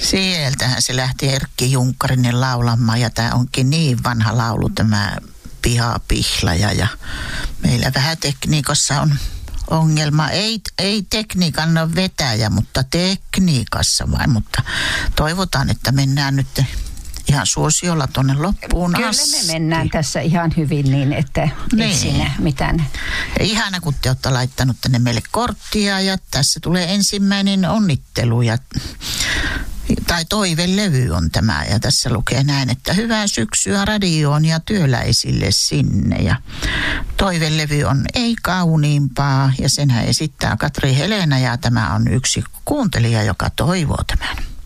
Sieltähän se lähti Erkki Junkkarinen laulamaan ja tämä onkin niin vanha laulu tämä Pihapihlaja ja meillä vähän tekniikassa on ongelma. Ei tekniikan ole vetäjä, mutta tekniikassa vain, mutta toivotaan, että mennään nyt ihan suosiolla tuonne loppuun asti. Kyllä me mennään tässä ihan hyvin niin, että ei siinä mitään. Ihana, kun te olette laittanut tänne meille korttia ja tässä tulee ensimmäinen onnittelu tai toivelevy on tämä ja tässä lukee näin, että hyvää syksyä radioon ja työläisille sinne ja toivelevy on Ei kauniimpaa ja senhän esittää Katri Helena ja tämä on yksi kuuntelija, joka toivoo tämän.